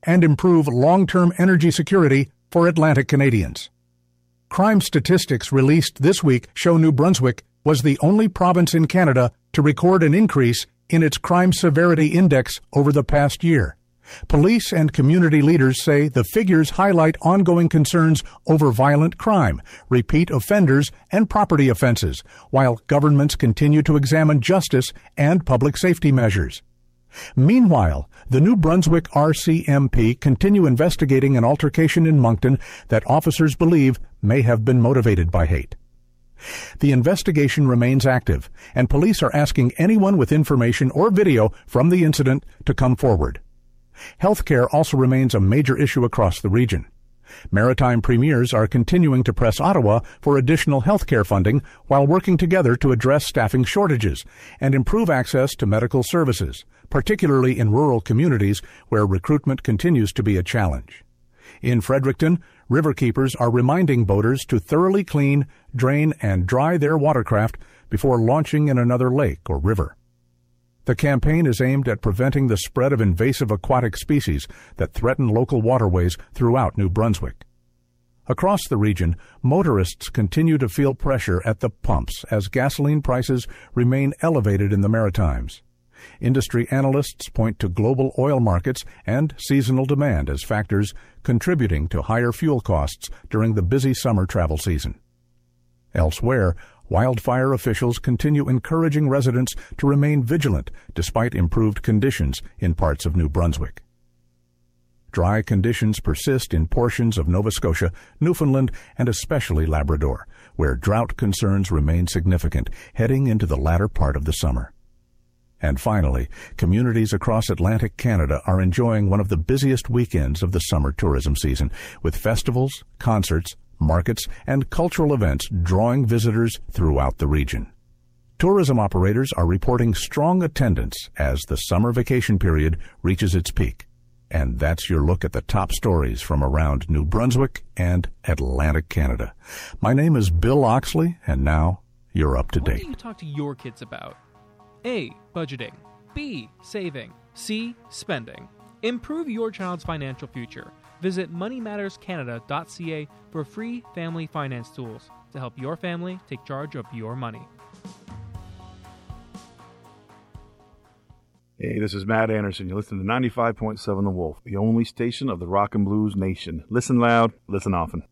and improve long-term energy security for Atlantic Canadians. Crime statistics released this week show New Brunswick was the only province in Canada to record an increase in its crime severity index over the past year. Police and community leaders say the figures highlight ongoing concerns over violent crime, repeat offenders, and property offenses, while governments continue to examine justice and public safety measures. Meanwhile, the New Brunswick RCMP continue investigating an altercation in Moncton that officers believe may have been motivated by hate. The investigation remains active, and police are asking anyone with information or video from the incident to come forward. Healthcare also remains a major issue across the region. Maritime premiers are continuing to press Ottawa for additional healthcare funding while working together to address staffing shortages and improve access to medical services, particularly in rural communities where recruitment continues to be a challenge. In Fredericton, riverkeepers are reminding boaters to thoroughly clean, drain, and dry their watercraft before launching in another lake or river. The campaign is aimed at preventing the spread of invasive aquatic species that threaten local waterways throughout New Brunswick. Across the region, motorists continue to feel pressure at the pumps as gasoline prices remain elevated in the Maritimes. Industry analysts point to global oil markets and seasonal demand as factors contributing to higher fuel costs during the busy summer travel season. Elsewhere, wildfire officials continue encouraging residents to remain vigilant despite improved conditions in parts of New Brunswick. Dry conditions persist in portions of Nova Scotia, Newfoundland, and especially Labrador, where drought concerns remain significant heading into the latter part of the summer. And finally, communities across Atlantic Canada are enjoying one of the busiest weekends of the summer tourism season, with festivals, concerts, markets, and cultural events drawing visitors throughout the region. Tourism operators are reporting strong attendance as the summer vacation period reaches its peak. And that's your look at the top stories from around New Brunswick and Atlantic Canada. My name is Bill Oxley, and now you're up to date. What do you talk to your kids about? A. Budgeting. B. Saving. C. Spending. Improve your child's financial future. Visit moneymatterscanada.ca for free family finance tools to help your family take charge of your money. Hey, this is Matt Anderson. You listen to 95.7 The Wolf, the only station of the rock and blues nation. Listen loud, listen often.